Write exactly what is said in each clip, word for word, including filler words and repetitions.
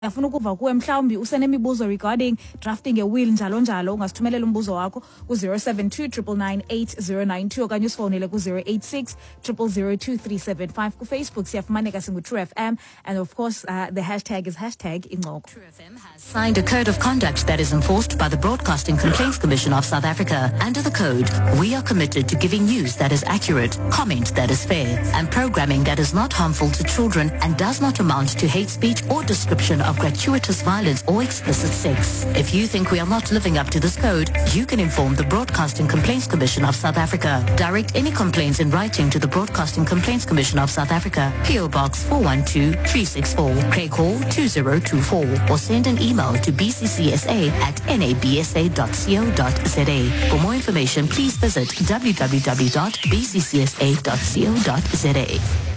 Ngiyafuna ukuva kuwe mhlawumbi usenemibuzo regarding drafting a will njalo njalo ungasithumelela umbuzo wakho ku zero seven two nine nine eight zero nine two okanye usifonele ku zero eight six zero zero zero two three seven five. Ku Facebook siyafumaneka singu True F M, and of course uh, the hashtag is hashtag Ingxoxo. True F M has signed a code of conduct that is enforced by the Broadcasting Complaints Commission of South Africa. Under the code, we are committed to giving news that is accurate, comment that is fair, and programming that is not harmful to children and does not amount to hate speech or description of gratuitous violence or explicit sex. If you think we are not living up to this code, you can inform the Broadcasting Complaints Commission of South Africa. Direct any complaints in writing to the Broadcasting Complaints Commission of South Africa, P O Box four one two three six four, Craig Hall two zero two four, or send an email to b c c s a at n a b s a dot co dot z a. For more information, please visit w w w dot b c c s a dot co dot z a.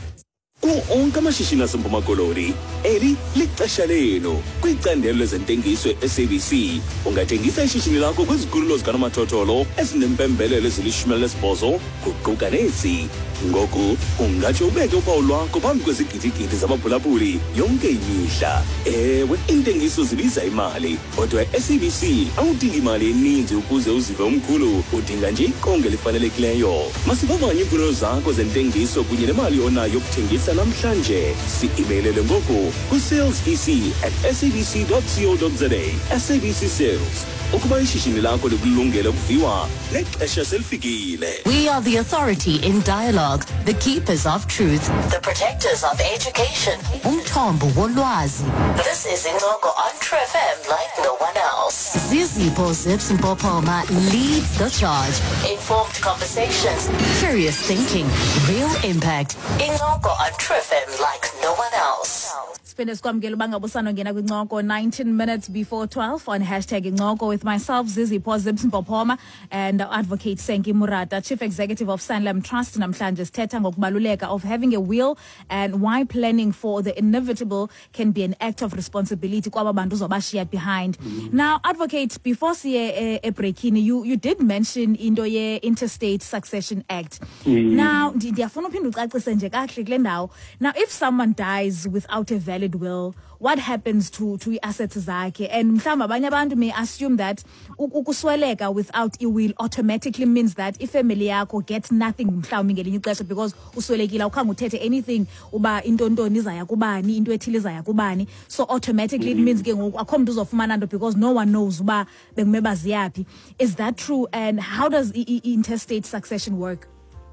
Onke amashishini aseMpuma Koloni eli lixesha lenu kwicandelo lezentengiso e-S A B C. Ungathengisa ishishini lakho kwizikhululo zikanomathotholo ezinempembelelo ezilishumi elinesibhozo kuquka nezi. Ngoku ungatsho ubeke uphawu lwakho phambi kwezigidigidi zabaphulaphuli yonke imihla. Ewe, intengiso zibiza imali, kodwa e-S A B C awudingi imali eninzi ukuze uzive umkhulu, udinga nje iqonga elifanelekileyo. Masivavanye iimfuno zakho zentengiso kunye nemali onayo yokuthengisa namhlanje. Si-imeilele ngoku ku-sales e c at s a b c dot co dot z a. S A B C Sales, ukuba ishishini lakho likulungele ukuviwa, nexesha selifikile. We are the authority in dialogue, the keepers of truth, the protectors of education. Umthombo wolwazi. This is Ingxoxo on True F M like no one else. Zizipho Zipsmpopoma leads the charge. Informed conversations, curious thinking, real impact. Ingxoxo on True F M like no one else. Spinnes kwamkela bangabusana ngena kwingxoxo nineteen minutes before twelve on hashtag Ingxoxo with myself Zizipho Zipsmpopoma and Advocate Senki Murata, Chief Executive of Sanlam Trust. Namhlanje sithetha ngokubaluleka of having a will and why planning for the inevitable can be an act of responsibility kwaba bantu zobashiya behind. Mm-hmm. Now, Advocate, before siye e breakini, you you did mention into ye Interstate Succession Act. Mm-hmm. Now, ndiyafuna uphinda ucacise nje kahle kule ndawo. Now, if someone dies without a valid will, what happens to to assets zakhe? And mhlawumbe abanye abantu may assume that ukusweleka without a will automatically means that ifamily yakho gets nothing mhlawumbe ngelinye ixesha because uswelekile ukhange uthethe anything uba into ntoni izaya kubani, into ethile izaya kubani. So automatically it means ke ngoku akho mntu uzofumana nto because no one knows uba bekumeba ziyaphi. Is that true? And how does interstate succession work?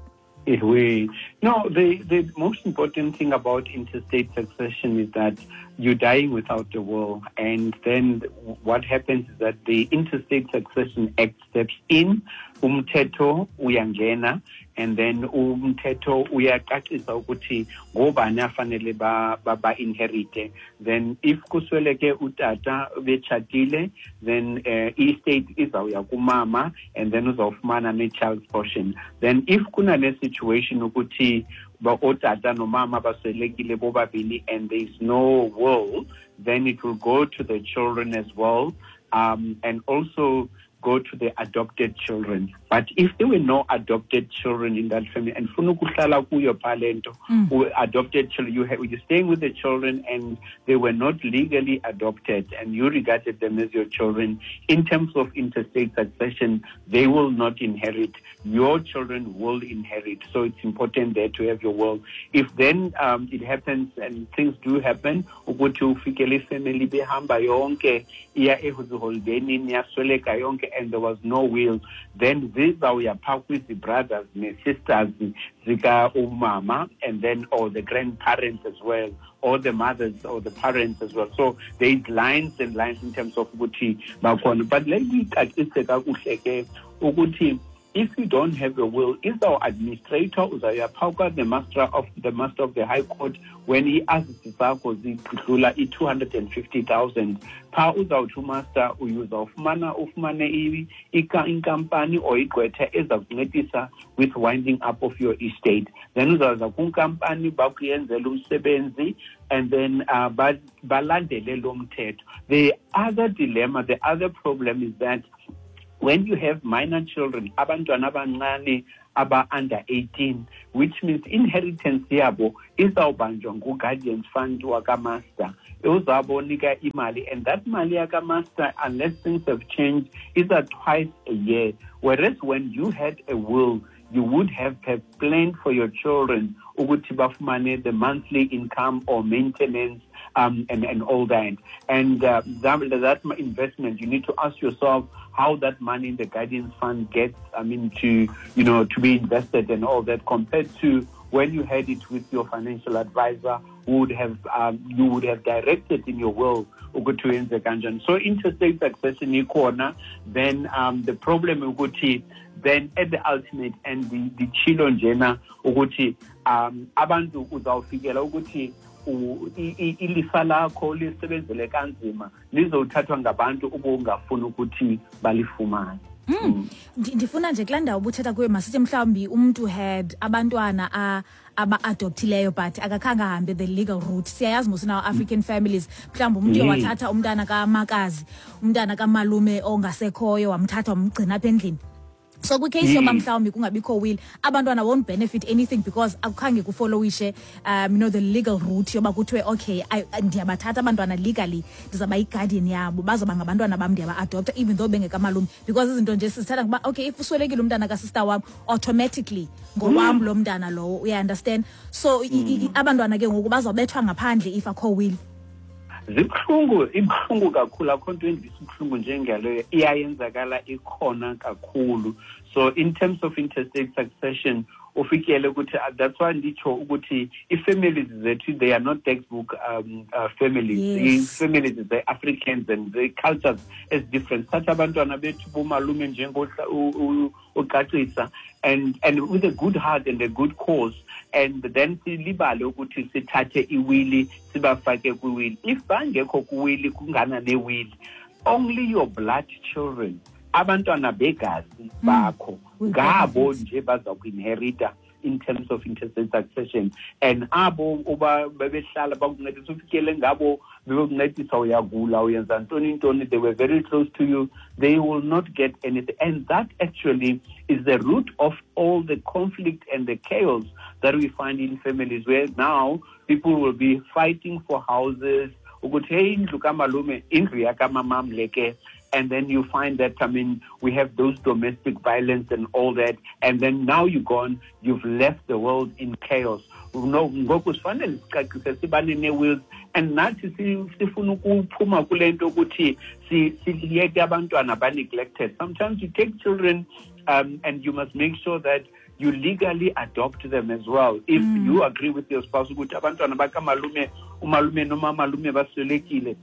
We no, the, the most important thing about interstate succession is that you're dying without a will, and then what happens is that the Interstate Succession Act steps in, umthetho uyangena, and then umthetho uyaqaqisa ukuthi ngobani afanele ba ba inherite. Then if kusweleke utata bechatile, then uh, estate izawuya kumama, and then uzawufumana ne-child's portion. Then if kuna ne situation ukuthi ba otata no mama baswelekile bobabili and there is no will, then it will go to the children as well, um, and also go to the adopted children. But if there were no adopted children in that family, and funukuhlala kuyo palento, who adopted children, you have, you're staying with the children and they were not legally adopted and you regarded them as your children, in terms of interstate succession, they will not inherit. Your children will inherit. So it's important there to have your will. If then um, it happens and things do happen, ukuthi ufikele family behamba yonke iya ehuzuholdeni niyasweleka yonke and there was no will, then these are your with the brothers and sisters, zika umama, and then or the grandparents as well, or the mothers or the parents as well. So there is lines and lines in terms of ukuthi bakhona. But let me qaqise kakuhle ukuthi if you don't have a will, is our administrator, Uzayapauka, the master of the master of the High Court, when he asks Zako i two hundred and fifty thousand, pa uzawuthi master uyuza ufumana ufumane ika inkampani or igqwetha ezakuncedisa with winding up of your estate. Then uzawuza kunkampani bakuyenzela umsebenzi, and then uh, balandele lo mthetho. The other dilemma, the other problem is that when you have minor children, abantwana abancane aba under eighteen, which means inheritance yabo izawubanjwa ngu-guardians fund wakamaster uzabonika imali, and that mali yakamaster, unless things have changed, is a twice a year. Whereas when you had a will, you would have, have planned for your children ukuthi bafumane the monthly income or maintenance um, and, and all that. And uh, that, that investment, you need to ask yourself how that money in the guardians fund gets, I mean, to, you know, to be invested and all that, compared to when you had it with your financial advisor, who would have, um, you would have directed in your will ukuthi wenze kanjani. So interstate succession ikhona, then um, the problem ukuthi then at the ultimate end the the chilo njena ukuthi um abantu uzawufikela ukuthi ilifa lakho lisebenzele kanzima lizothathwa ngabantu ubungafuna ukuthi balifumane. Mm. Ndifuna nje kulanda ubuthetha kuwe masithi mhlawumbi umuntu had abantwana aba-adoptileyo but akakhanga hambe the legal route. Siyayazi musina African families mhlawumbi umuntu wathatha umntana kamakazi, umntana kamalume ongasekhoyo wamthatha wamgcina apha endlini. So kwicase yoba mhlawumbi kungabikho will, abantwana won't benefit anything because akukhange kufollowishe um you know the legal route yoba kuthiwe okay ndiyabathatha abantwana legally ndizaba yi-guardian yabo bazoba ngabantwana bam ndiyaba-adopta even though bengekamalume, because izinto nje sizithatha ngoba okay if uswelekile umntana kasister wam automatically ngowam lo mntana lowo, uya-understand. So abantwana ke ngoku bazobethwa ngaphandle if akho will. Zibuhlungu, ibuhlungu kakhulu, akho nto endisibuhlungu njengaleyo iyayenzakala ikhona kakhulu. So in terms of interstate succession ufikele ukuthi uh, that's why nditsho ukuthi i-families zethu they are not textbook um, uh, families. Yes. I-families the Africans and the cultures is different. Such abantwana bethu bomalume njengocacisa and and with a good heart and a good cause, and then silibale ukuthi sithathe iwili sibafake kwiwili. If bangekho kuwili kungana newili, only your blood children, abantwana begazi bakho ngabo nje baza ku-inherita in terms of interstate succession, and abo uba bebehlala bakuncedisa ufikele ngabo bebekuncedisa uyagula uyenza ntoni ntoni, they were very close to you, they will not get anything. And that actually is the root of all the conflict and the chaos that we find in families, where now people will be fighting for houses ukuthi hey indlu kamalume indlu yakamamam leke. And then you find that, I mean, we have those domestic violence and all that. And then now you're gone, you've left the world in chaos. No, ngoku sifanele sicacise sibane ne-wills, and nathi sifuna ukuphuma kule nto ukuthi siyeke abantwana ba-neglected. Sometimes you take children um, and you must make sure that you legally adopt them as well. If mm. you agree with your spouse ukuthi abantwana bakamalume umalume noma malume baswelekile,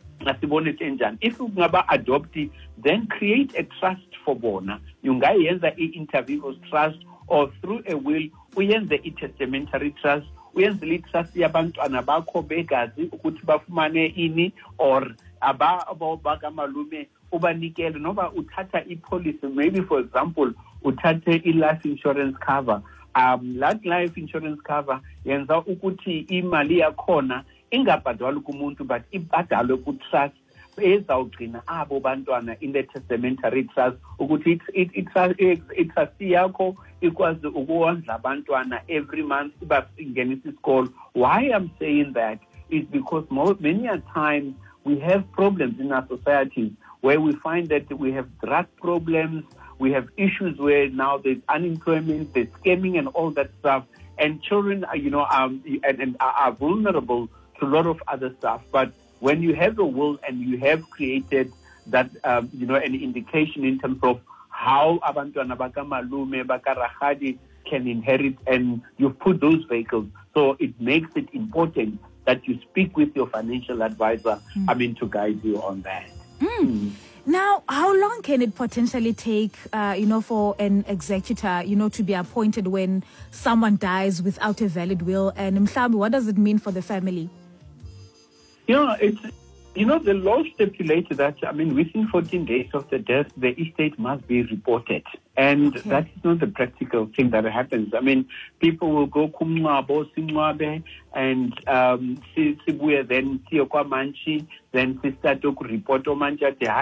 if you ngaba adoptee, then create a trust for bona. Ungayenza i-interviews trust, or through a will uyenze i-testamentary trust, uyenze i-trust yabantwana bakho begazi ukuthi bafumane ini, or aba bakamalume ubanikele noma uthatha i-policy. Maybe for example uthathe i-life insurance cover. Um, that life insurance cover yenza ukuthi imali yakhona ingabhadalwa kumuntu but ibhadalwe ku-trust ezawugcina abo bantwana in the testamentary trust ukuthi i-trust yakho ikwazi ukuwondla abantwana every month basingenisa isikolo. Why I'm saying that is because most, many a times we have problems in our societies where we find that we have drug problems, we have issues where now there's unemployment, there's scamming and all that stuff, and children are, you know, um, and, and are vulnerable to a lot of other stuff. But when you have a will and you have created that, um, you know, an indication in terms of how abantwana bakamalume bakarahadi can inherit, and you put those vehicles, so it makes it important that you speak with your financial advisor, mm. I mean, to guide you on that. Mm. Mm. Now, how long can it potentially take, uh, you know, for an executor, you know, to be appointed when someone dies without a valid will? And Mhlambi, what does it mean for the family? You know, it's, you know, the law stipulated that, I mean, within fourteen days of the death, the estate must be reported. And okay. that is not the practical thing that happens. I mean, people will go kumngcwabo, singcwabe, and um, sibuye then siyo kwa manchi, then si start to report o manchi ati, hi,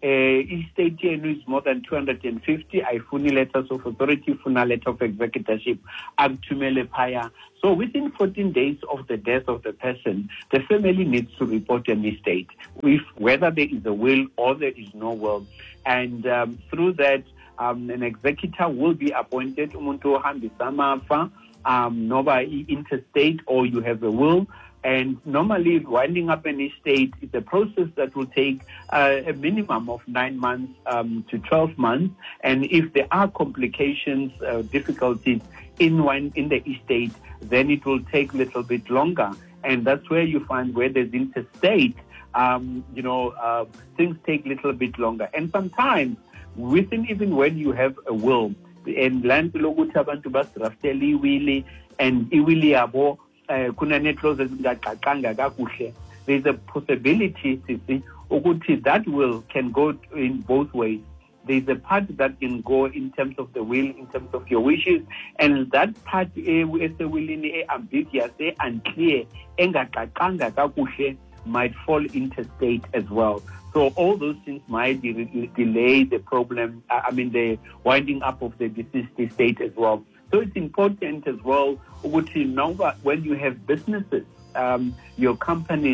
estate yenu is more than two hundred fifty, ayifuni letters of authority, funa letter of executorship, akuthumele phaya. So within fourteen days of the death of the person, the family needs to report an estate, if whether there is a will or there is no will. And um, through that, um, an executor will be appointed, umuntu ohambisa amafa, um, noba interstate, or you have a will. And normally winding up an estate is a process that will take uh, a minimum of nine months um, to twelve months. And if there are complications, uh, difficulties in one in the estate, then it will take a little bit longer. And that's where you find where there's interstate, um, you know, uh, things take a little bit longer. And sometimes, within even when you have a will, and land lokuthi abantu basirafteli iwili and iwili yabo kuna necloses ngaqaqanga kakuhle, there's a possibility sisi ukuthi that will can go in both ways. There's a part that can go in terms of the will, in terms of your wishes, and that part esewilini ambiguous, unclear, engaqaqanga kakuhle might fall interstate as well. So all those things might de- delay the problem, I mean the winding up of the deceased estate as well. So it's important as well, when you have businesses, um, your companies,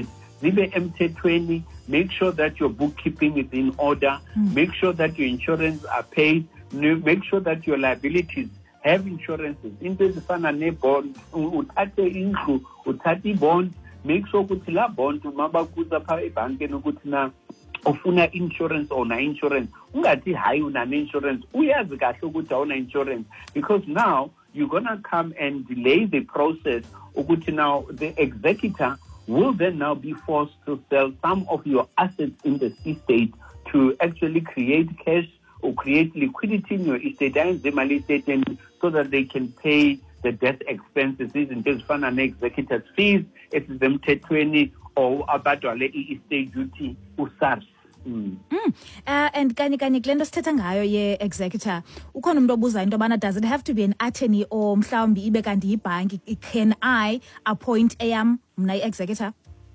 make sure that your bookkeeping is in order, mm. make sure that your insurance are paid, make sure that your liabilities have insurances. Into the bond, utate utati bond, make sure that la bond, mabakuza pa banke nukutina, ofuna insurance or na insurance. Ungati hayi una insurance. Uyazi kahle ukuthi awuna insurance, because now you're gonna come and delay the process. Ukuthi now the executor will then now be forced to sell some of your assets in the estate to actually create cash or create liquidity in your estate and the money estate, so that they can pay the death expenses. In just fund an executor's fees, it's them twenty or about estate duty usars. Mm. Mm. Uh, and kanye kanye kule nto sithetha ngayo ye-executor, ukhona umuntu obuza into yobana, does it have to be an attorney or mhlawumbi ibe kanti yibhanki? Can I appoint eyam mna i-executor?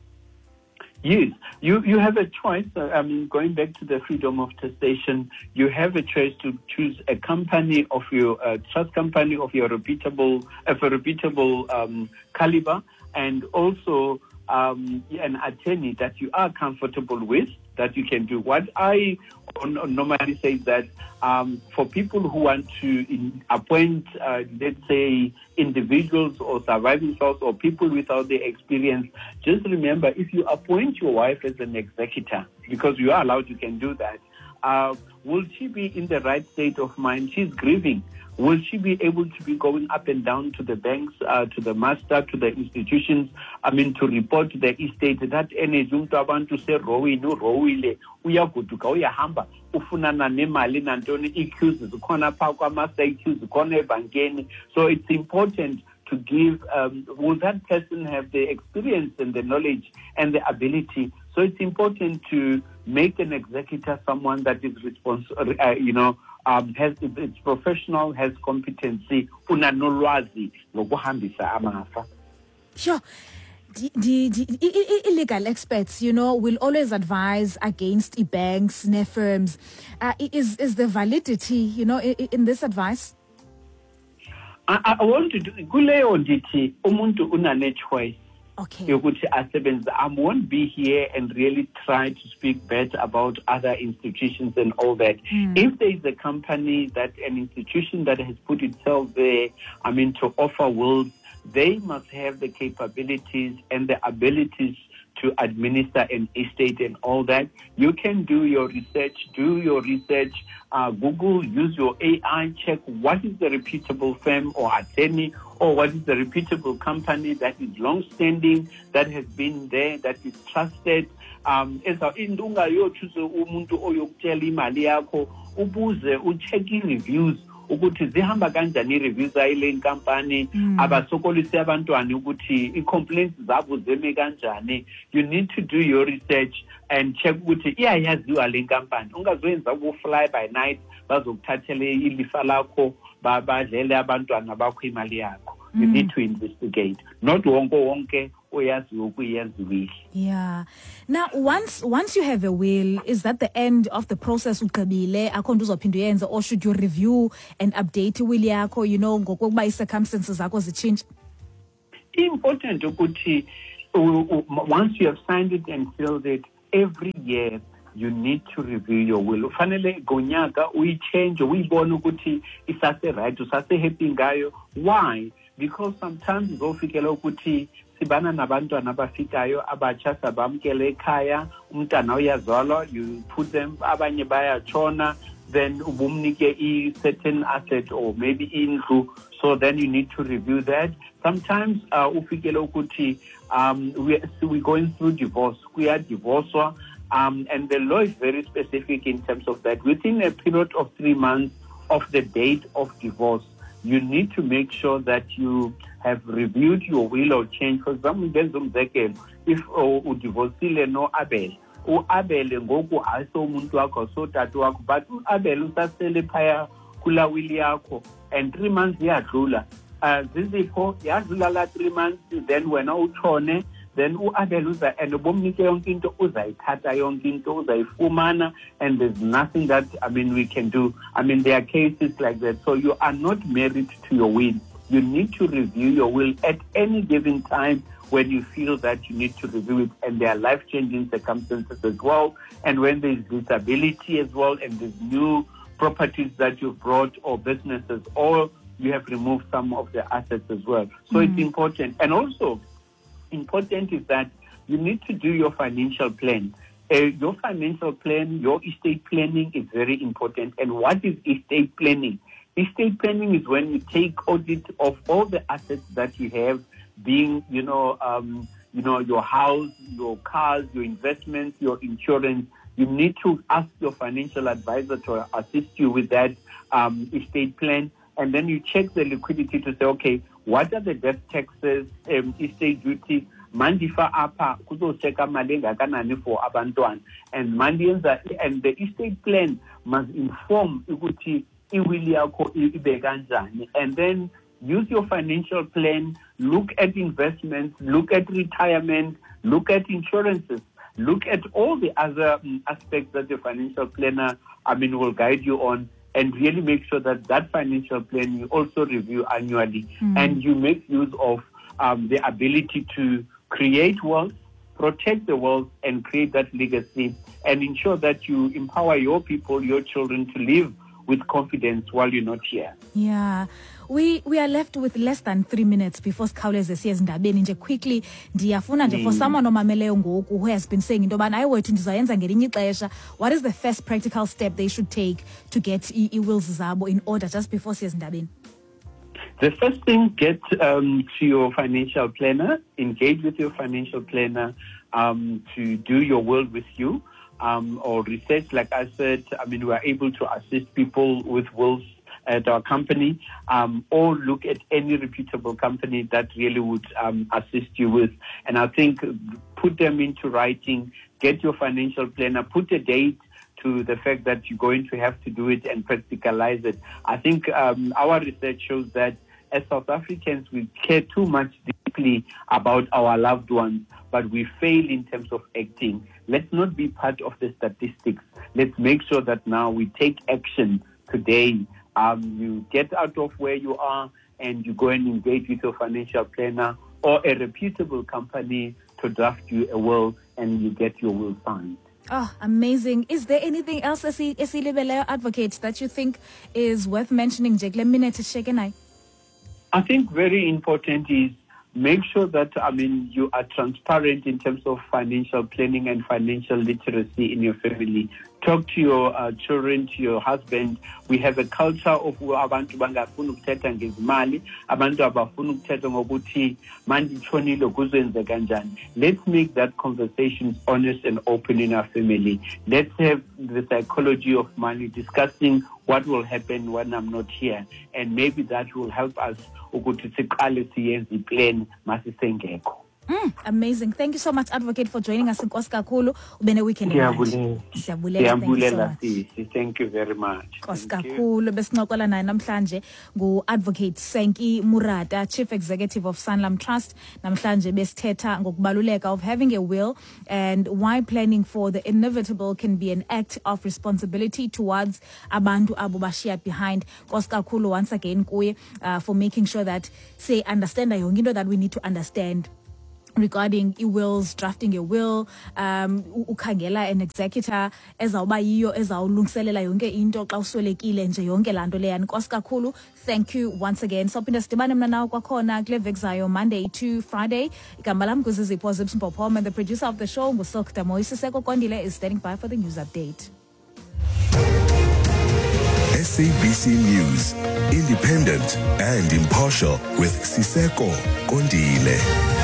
Yes, you, you have a choice. Uh, I mean, going back to the freedom of testation, you have a choice to choose a company of your uh, trust company of your reputable, of a reputable um, caliber, and also um, an attorney that you are comfortable with, that you can do. What I normally say is that um, for people who want to in, appoint, uh, let's say, individuals or surviving spouse or people without the experience, just remember, if you appoint your wife as an executor, because you are allowed, you can do that, uh, will she be in the right state of mind? She's grieving. Will she be able to be going up and down to the banks, uh, to the master, to the institutions, I mean, to report to the estate that any zumtu abantu se rowi no rowile, uyagutuka, uyahamba, ufunana nemali nantoni, E Qs, zikona pa kwa master E Qs, zikona bankeni. So it's important to give, um, will that person have the experience and the knowledge and the ability? So it's important to make an executor someone that is responsible, uh, you know, Um, has it's professional, has competency, unanolwazi lokuhambisa amafa. Sure. The, the, the illegal experts, you know, will always advise against e-banks, ne firms. Uh, is is the validity, you know, in, in this advice? I, I want to do kuleyo ndithi umuntu unane choice. Okay. I won't be here and really try to speak bad about other institutions and all that. Mm. If there is a company, that an institution that has put itself there, I mean, to offer wills, they must have the capabilities and the abilities to administer an estate and all that. You can do your research, do your research, uh, Google, use your A I, check what is the reputable firm or attorney, or what is the reputable company that is long-standing, that has been there, that is trusted. Um, indunga yo choose umuntu oyokutshela imali yakho, ubuze ucheck reviews ukuthi zihamba kanjani reviews ayile company, abasokolise abantwana ukuthi i-complaints zabo zeme kanjani. You need to do your research and check ukuthi iyayaziwa le company. Ungazoyenza ukufly by night bazokuthathela ilifa lakho badlele abantwana bakho imali yakho. You need to investigate. Not wonke wonke oyaziyo ukuyenziwile. Yeah. Now, once once you have a will, is that the end of the process ugqibile akho nto uzophinda uyenze, or should you review and update will yakho, you know, ngokuba i-circumstances zakho zichange? Important ukuthi once you have signed it and filled it, every year you need to review your will. Ufanele gonyaka uyichange uyibone ukuthi isase right, usase happy ngayo. Why? Because sometimes uzofikela ukuthi sibana nabantwana abafikayo abatsha sabamkele ekhaya, umntana uyazalwa, you put them, abanye bayatshona, then ubumnike i certain asset or maybe indlu, so then you need to review that. Sometimes uh, ufikele ukuthi um we we going through divorce, we are divorced, um and the law is very specific in terms of that. Within a period of three months of the date of divorce, you need to make sure that you have reviewed your will or change. For example, if udivorcile no Abel, u-Abel ngoku aso umuntu wakho so tatu wakho, but u-Abel usasele phaya kula will yakho and three months yadlula, uh zizipho yadlula la three months, then wena utshone, then u-Abel uza and bomnike yonke into uzayithatha yonke into uzayifumana, and there's nothing that I mean we can do. I mean there are cases like that. So you are not married to your will. You need to review your will at any given time when you feel that you need to review it, and there are life-changing circumstances as well, and when there's disability as well, and there's new properties that you've brought or businesses, or you have removed some of the assets as well. So mm. it's important. And also important is that you need to do your financial plan. Uh, your financial plan, your estate planning is very important. And what is estate planning? Estate planning is when you take audit of all the assets that you have, being, you know, um, you know, your house, your cars, your investments, your insurance. You need to ask your financial advisor to assist you with that um, estate plan. And then you check the liquidity to say, okay, what are the death taxes, um, estate duties, mandifa apa kuzoseka mali engakanani for abantwana, and mandiyenza, and the estate plan must inform ukuthi iwili yakho ibe kanjani, and then use your financial plan, look at investments, look at retirement, look at insurances, look at all the other um, aspects that the financial planner, I mean, will guide you on, and really make sure that that financial plan you also review annually, mm. and you make use of um, the ability to create wealth, protect the wealth, and create that legacy, and ensure that you empower your people, your children, to live with confidence while you're not here. Yeah. We we are left with less than three minutes before sikhawuleze siye ezindabeni nje quickly. Ndiyafuna nje for someone omameleyo ngoku who has been saying into yobana ayiwethu ndizayenza ngelinye ixesha, what is the first practical step they should take to get i-wills zabo in order just before siye ezindabeni? The first thing, get um, to your financial planner, engage with your financial planner um, to do your will with you, um, or research. Like I said, I mean, we are able to assist people with wills at our company, um, or look at any reputable company that really would um, assist you with. And I think put them into writing, get your financial planner, put a date to the fact that you're going to have to do it and practicalize it. I think um, our research shows that as South Africans, we care too much deeply about our loved ones, but we fail in terms of acting. Let's not be part of the statistics. Let's make sure that now we take action today. Um, you get out of where you are and you go and engage with your financial planner or a reputable company to draft you a will, and you get your will signed. Oh, amazing. Is there anything else, Esilibeleyo Advocate, that you think is worth mentioning? I think very important is make sure that, I mean, you are transparent in terms of financial planning and financial literacy in your family. Talk to your uh, children, to your husband. We have a culture of abantu bangafuna ukuthetha ngezimali, abantu abafuna ukuthetha ngokuthi manje tshonile kuzenze kanjani. Let's make that conversation honest and open in our family. Let's have the psychology of money, discussing what will happen when I'm not here, and maybe that will help us ukuthi siqale siyenze iplan masisengekho. Mm, amazing. Thank you so much, Advocate, for joining us in Koska Kulu. Ubene weekend. Siyabulela. Thank you very much. Koska Kulu. Besinokola na namhlanje ngu Advocate Senki Murata, Chief Executive of Sanlam Trust. Namhlanje besithetha ngokubaluleka of having a will and why planning for the inevitable can be an act of responsibility towards abantu abo bashiya behind. Koska Kulu once again kuye uh, for making sure that say understand yonke into that we need to understand regarding e-wills, drafting a will, um ukhangela an executor ezawuba yiyo ezawulungiselela yonke into xa uswelekile nje yonke lanto leyani. Nkosi kakhulu. Thank you once again. So pinda sidibane mna nawo kwakhona kule veki zayo Monday to Friday. Igama lam nguZizipho Zibs Mpophoma, and the producer of the show nguSilk Damoy. Siseko Kondile is standing by for the news update. S A B C News, independent and impartial with Siseko Kondile.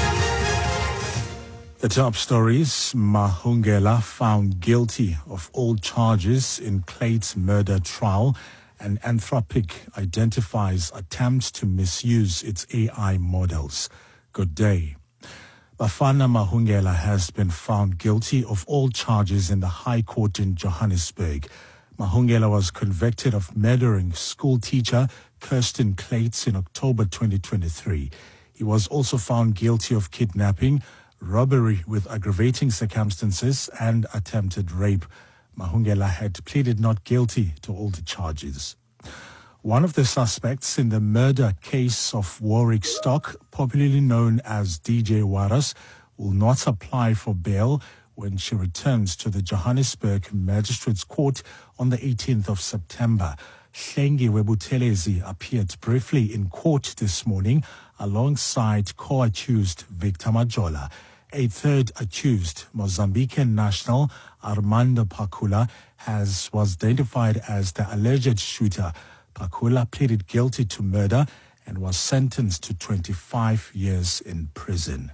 The top stories: Mahungela found guilty of all charges in Clate's murder trial, and Anthropic identifies attempts to misuse its A I models. Good day. Bafana Mahungela has been found guilty of all charges in the High Court in Johannesburg. Mahungela was convicted of murdering school teacher Kirsten Clates in October twenty twenty-three. He was also found guilty of kidnapping, robbery with aggravating circumstances, and attempted rape. Mahungela had pleaded not guilty to all the charges. One of the suspects in the murder case of Warwick Stock, popularly known as D J Waras, will not apply for bail when she returns to the Johannesburg Magistrates Court on the eighteenth of September. Hlengi Webuthelezi appeared briefly in court this morning alongside co-accused Victor Majola. A third accused, Mozambican national Armando Pakula, has was identified as the alleged shooter. Pakula pleaded guilty to murder and was sentenced to twenty-five years in prison.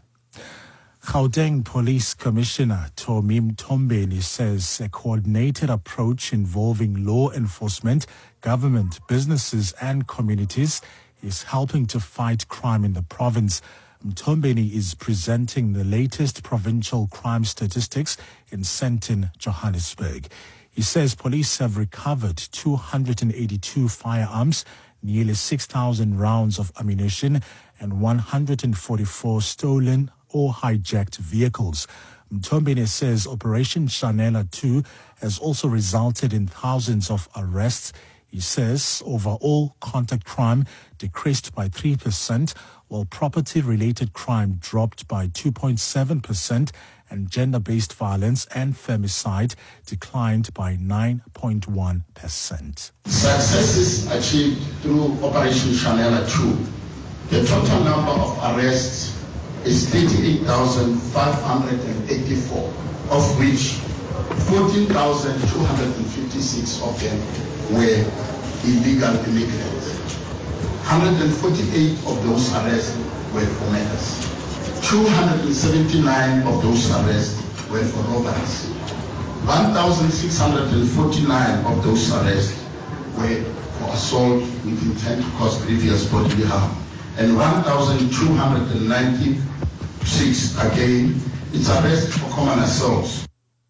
Gauteng Police Commissioner Tomi Mtombeni says a coordinated approach involving law enforcement, government, businesses and communities is helping to fight crime in the province. Mtombeni is presenting the latest provincial crime statistics in Sandton, Johannesburg. He says police have recovered two hundred eighty-two firearms, nearly six thousand rounds of ammunition, and one hundred forty-four stolen or hijacked vehicles. Mtombeni says Operation Chanela two has also resulted in thousands of arrests. He says overall contact crime decreased by three percent, while property-related crime dropped by two point seven percent, and gender-based violence and femicide declined by nine point one percent. Successes achieved through Operation Chanela two. The total number of arrests is thirty-eight thousand five hundred eighty-four, of which fourteen thousand two hundred fifty-six of them were illegal immigrants. one hundred forty-eight of those arrests were for murders. two hundred seventy-nine of those arrests were for robberies. one thousand six hundred forty-nine of those arrests were for assault with intent to cause grievous bodily harm. And one thousand two hundred ninety-six, again, it's arrests for common assaults.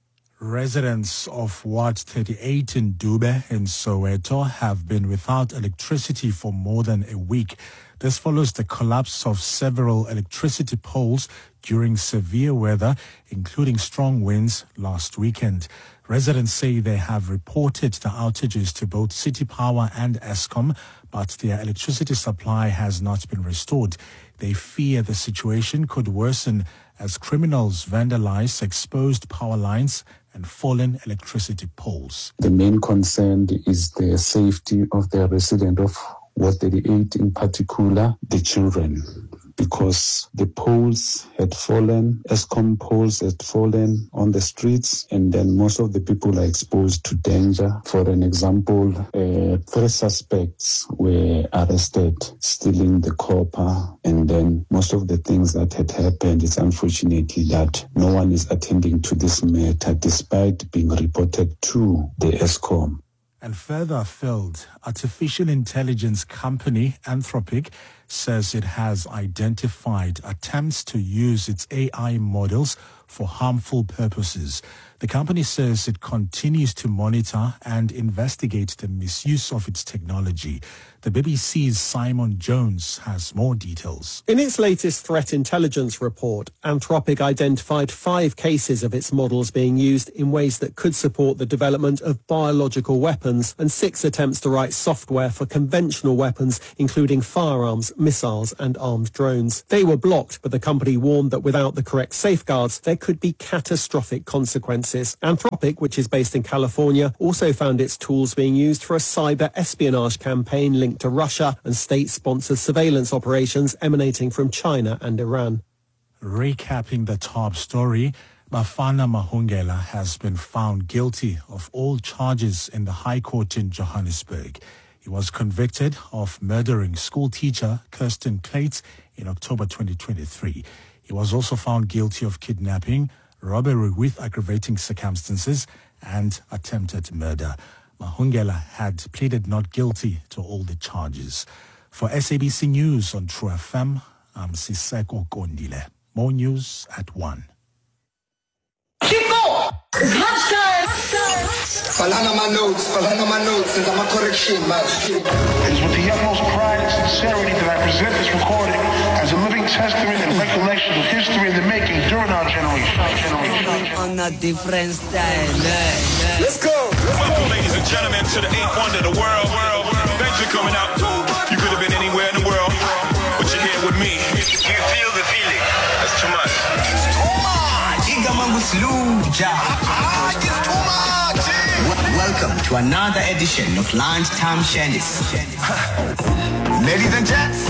Residents of Ward thirty-eight in Dube in Soweto have been without electricity for more than a week. This follows the collapse of several electricity poles during severe weather, including strong winds last weekend. Residents say they have reported the outages to both City Power and Eskom, but their electricity supply has not been restored. They fear the situation could worsen as criminals vandalize exposed power lines and fallen electricity poles. The main concern is the safety of the resident of Ward thirty-eight, in particular the children, because the poles had fallen, Eskom poles had fallen on the streets, and then most of the people are exposed to danger. For an example, uh, three suspects were arrested stealing the copper, and then most of the things that had happened is unfortunately that no one is attending to this matter despite being reported to the Eskom. And further afield, artificial intelligence company Anthropic says it has identified attempts to use its A I models for harmful purposes. The company says it continues to monitor and investigate the misuse of its technology. The B B C's Simon Jones has more details. In its latest threat intelligence report, Anthropic identified five cases of its models being used in ways that could support the development of biological weapons and six attempts to write software for conventional weapons, including firearms, missiles and armed drones. They were blocked, but the company warned that without the correct safeguards, there could be catastrophic consequences. Anthropic, which is based in California, also found its tools being used for a cyber espionage campaign linked to Russia and state-sponsored surveillance operations emanating from China and Iran. Recapping the top story, Bafana Mahungela has been found guilty of all charges in the High Court in Johannesburg. He was convicted of murdering school teacher Kirsten Clates in October twenty twenty-three. He was also found guilty of kidnapping, robbery with aggravating circumstances, and attempted murder. Mahungela had pleaded not guilty to all the charges. For S A B C News on True F M, I'm Siseko Kondile. More news at one. Chico! It's lunchtime! Falana my notes, falana my notes, there's my correction, man. It is with the utmost pride and sincerity that I present this recording as a living testament and recollection of history in the making during our generation. On a different style. Let's go! Welcome, ladies and gentlemen, to the eighth wonder of the world. Thanks for coming out. You could have been anywhere in the world, but you're here with me. You feel the feeling? That's too much. It's too much! It's too much! Welcome to another edition of Lunchtime Shandies. Ladies and gents.